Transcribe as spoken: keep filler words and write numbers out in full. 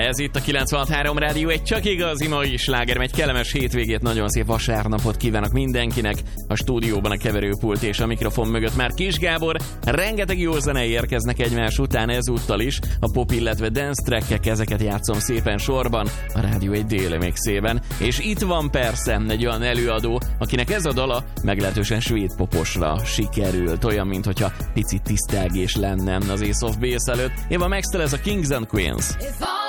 Ez itt a kilencvenhat három Rádió, egy csak igazi mai sláger, egy kellemes hétvégét, nagyon szép vasárnapot kívánok mindenkinek. A stúdióban a keverőpult és a mikrofon mögött már Kis Gábor. Rengeteg jó zene érkeznek egymás után ezúttal is. A pop, illetve dance trackek, ezeket játszom szépen sorban a Rádió egy déli mixében. És itt van persze egy olyan előadó, akinek ez a dala meglehetősen svéd poposra sikerült. Olyan, mintha picit tisztelgés lenne az Ace of Base előtt. Eva Maxwell, ez a Kings and Queens. If